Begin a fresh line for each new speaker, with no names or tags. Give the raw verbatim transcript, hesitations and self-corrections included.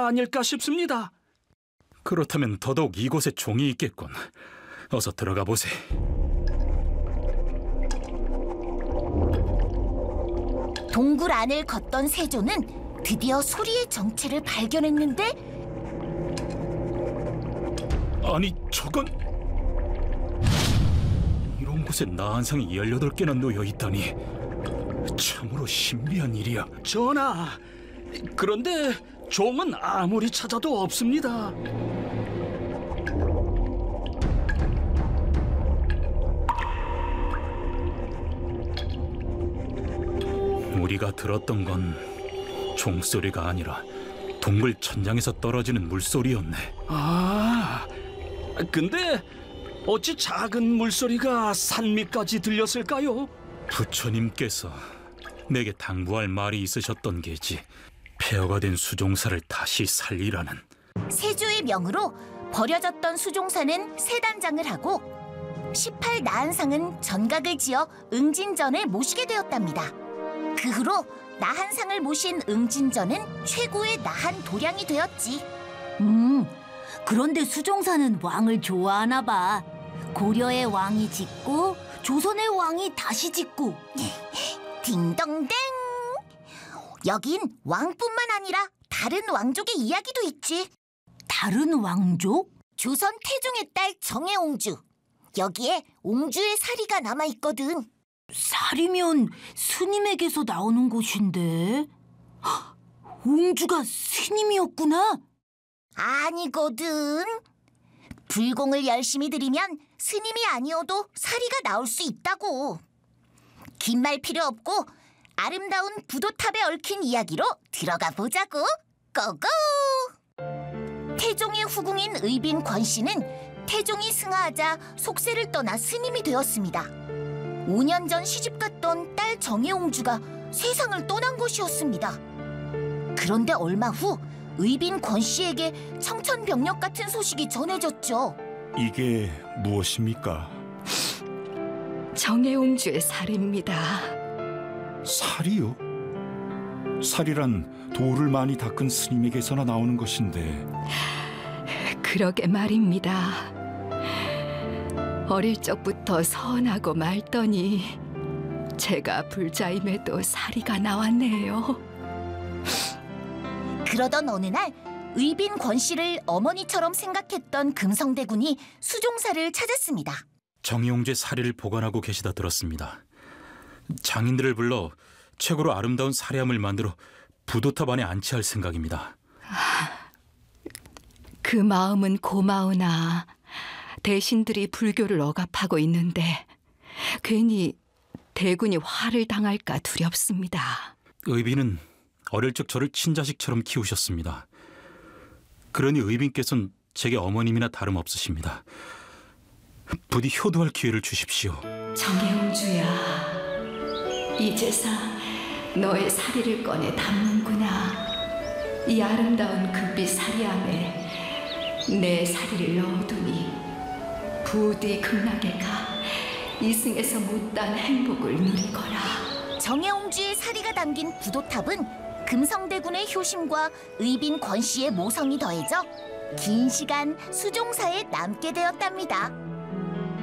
때가 아닐까 싶습니다.
그렇다면 더더욱 이곳에 종이 있겠군. 어서 들어가 보세.
동굴 안을 걷던 세조는 드디어 소리의 정체를 발견했는데,
아니, 저건... 이런 곳에 나한상이 열여덟 개나 놓여있다니 참으로 신비한 일이야.
전하, 그런데 종은 아무리 찾아도 없습니다.
우리가 들었던 건 종소리가 아니라 동굴 천장에서 떨어지는 물소리였네.
아, 근데 어찌 작은 물소리가 산 밑까지 들렸을까요?
부처님께서 내게 당부할 말이 있으셨던 게지. 폐허가 된 수종사를 다시 살리라는.
세조의 명으로 버려졌던 수종사는 새 단장을 하고 십팔 나한상은 전각을 지어 응진전에 모시게 되었답니다. 그 후로 나한상을 모신 응진전은 최고의 나한 도량이 되었지.
음, 그런데 수종사는 왕을 좋아하나 봐. 고려의 왕이 짓고 조선의 왕이 다시 짓고.
딩동댕! 여긴 왕뿐만 아니라 다른 왕족의 이야기도 있지.
다른 왕족?
조선 태종의 딸 정혜옹주. 여기에 옹주의 사리가 남아있거든.
사리면 스님에게서 나오는 곳인데. 헉, 옹주가 스님이었구나?
아니거든. 불공을 열심히 들이면 스님이 아니어도 사리가 나올 수 있다고. 긴 말 필요 없고 아름다운 부도탑에 얽힌 이야기로 들어가 보자고. 고고! 태종의 후궁인 의빈 권씨는 태종이 승하하자 속세를 떠나 스님이 되었습니다. 오 년 전 시집갔던 딸 정혜옹주가 세상을 떠난 것이었습니다. 그런데 얼마 후 의빈 권씨에게 청천벽력 같은 소식이 전해졌죠.
이게 무엇입니까?
정혜옹주의 살입니다.
살이요? 살이란 돌을 많이 닦은 스님에게서나 나오는 것인데.
그러게 말입니다. 어릴 적부터 선하고 맑더니 제가 불자임에도 사리가 나왔네요.
그러던 어느 날 의빈 권씨를 어머니처럼 생각했던 금성대군이 수종사를 찾았습니다.
정혜옹주의 사리를 보관하고 계시다 들었습니다. 장인들을 불러 최고로 아름다운 사리함을 만들어 부도탑 안에 안치할 생각입니다.
그 마음은 고마우나 대신들이 불교를 억압하고 있는데 괜히 대군이 화를 당할까 두렵습니다.
의빈은 어릴 적 저를 친자식처럼 키우셨습니다. 그러니 의빈께서는 제게 어머님이나 다름없으십니다. 부디 효도할 기회를 주십시오.
정혜옹주야, 이제서 너의 사리를 꺼내 담는구나. 이 아름다운 금빛 사리함에 내 사리를 넣어두니 부디 극락에 가 이승에서 못다한 행복을 누리거라.
정혜옹주의 사리가 담긴 부도탑은 금성대군의 효심과 의빈 권씨의 모성이 더해져 긴 시간 수종사에 남게 되었답니다.